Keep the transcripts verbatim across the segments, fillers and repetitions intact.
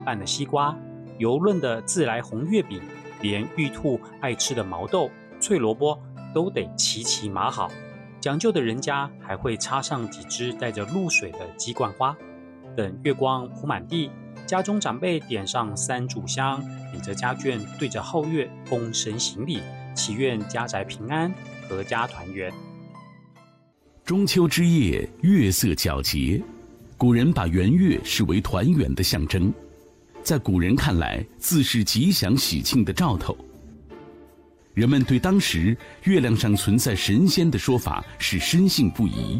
拌的西瓜、油润的自来红月饼，连玉兔爱吃的毛豆、脆萝卜都得齐齐码好。讲究的人家还会插上几枝带着露水的鸡冠花。等月光铺满地，家中长辈点上三炷香，领着家眷对着皓月躬身行礼，祈愿家宅平安，阖家团圆。 中秋之夜，月色皎洁，古人把圆月视为团圆的象征，在古人看来，自是吉祥喜庆的兆头。人们对当时月亮上存在神仙的说法是深信不疑，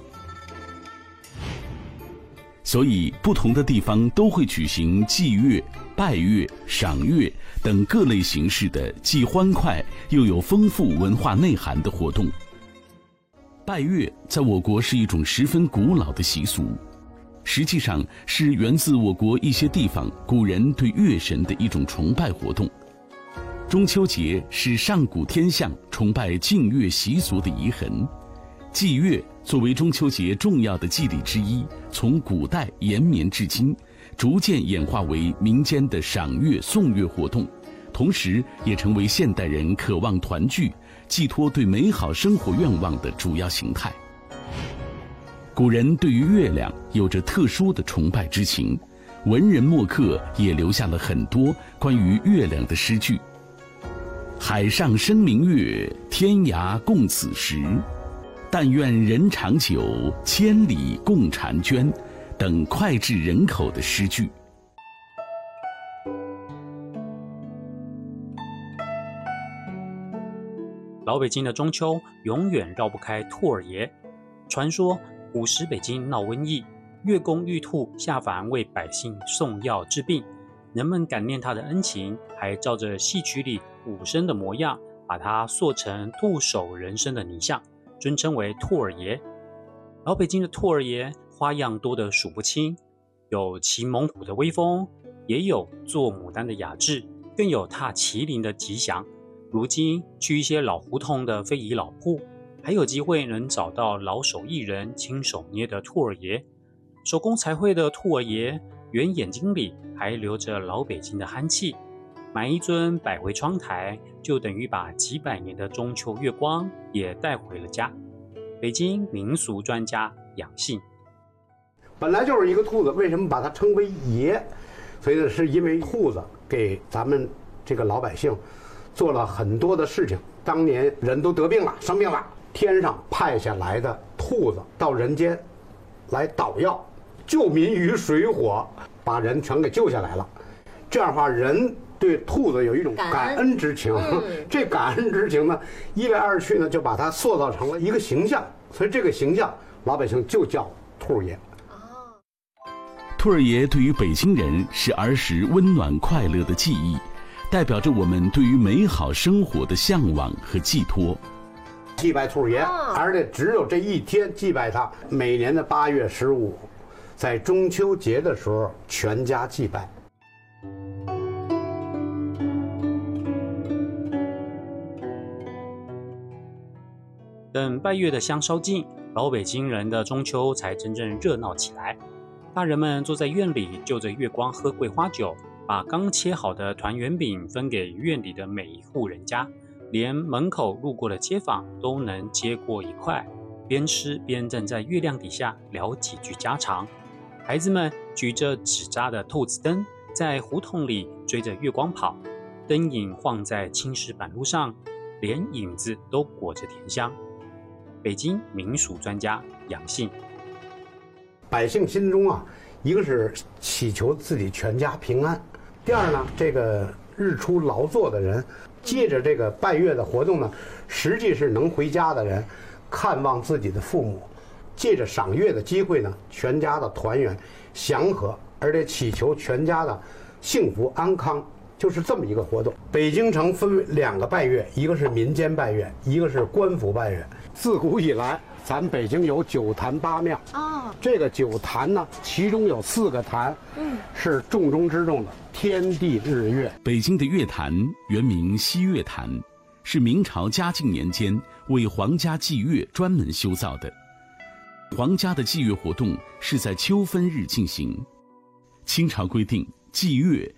所以不同的地方都会举行祭月、拜月、赏月等各类形式的既欢快又有丰富文化内涵的活动。拜月在我国是一种十分古老的习俗，实际上是源自我国一些地方古人对月神的一种崇拜活动。中秋节是上古天象崇拜敬月习俗的遗痕。祭月作为中秋节重要的祭礼之一，从古代延绵至今，逐渐演化为民间的赏月送月活动，同时也成为现代人渴望团聚、寄托对美好生活愿望的主要形态。古人对于月亮有着特殊的崇拜之情，文人墨客也留下了很多关于月亮的诗句。海上生明月，天涯共此时。但愿人长久，千里共婵娟等脍炙人口的诗句。 老北京的中秋永远绕不开兔儿爷。传说古时北京闹瘟疫，月宫玉兔下凡为百姓送药治病，人们感念他的恩情，还照着戏曲里武生的模样，把他塑成兔首人身的泥像，尊称为兔儿爷。老北京的兔儿爷花样多得数不清，有骑猛虎的威风，也有做牡丹的雅致，更有踏麒麟的吉祥。如今去一些老胡同的非遗老铺，还有机会能找到老手艺人亲手捏的兔儿爷。手工彩绘的兔儿爷，圆眼睛里还留着老北京的憨气。买一尊摆回窗台，就等于把几百年的中秋月光也带回了家。北京民俗专家杨信， 本来就是一个兔子，为什么把它称为爷？所以呢，是因为兔子给咱们这个老百姓做了很多的事情。当年人都得病了、生病了，天上派下来的兔子到人间来捣药，救民于水火，把人全给救下来了。这样的话，人对兔子有一种感恩之情，嗯、这感恩之情呢，一来二去呢，就把它塑造成了一个形象，所以这个形象老百姓就叫兔爷。 兔儿爷对于北京人是儿时温暖快乐的记忆，代表着我们对于美好生活的向往和寄托。 祭拜兔爷，而且只有这一天祭拜他。每年的八月十五，在中秋节的时候，全家祭拜。 等拜月的香烧尽，老北京人的中秋才真正热闹起来。大人们坐在院里，就着月光喝桂花酒，把刚切好的团圆饼分给院里的每一户人家，连门口路过的街坊都能接过一块，边吃边站在月亮底下聊几句家常。孩子们举着纸扎的透子灯，在胡同里追着月光跑，灯影晃在青石板路上，连影子都裹着甜香。北京民俗专家杨信， 百姓心中啊，一个是祈求自己全家平安，第二呢，这个日出劳作的人，借着这个拜月的活动呢，实际是能回家的人看望自己的父母，借着赏月的机会呢，全家的团圆祥和，而且祈求全家的幸福安康，就是这么一个活动。北京城分为两个拜月，一个是民间拜月，一个是官府拜月。自古以来，咱北京有九坛八庙啊、哦，这个九坛呢，其中有四个坛，嗯，是重中之重的天地日月。 北京的月坛原名西月坛，是明朝嘉靖年间为皇家祭月专门修造的。皇家的祭月活动是在秋分日进行。清朝规定，祭月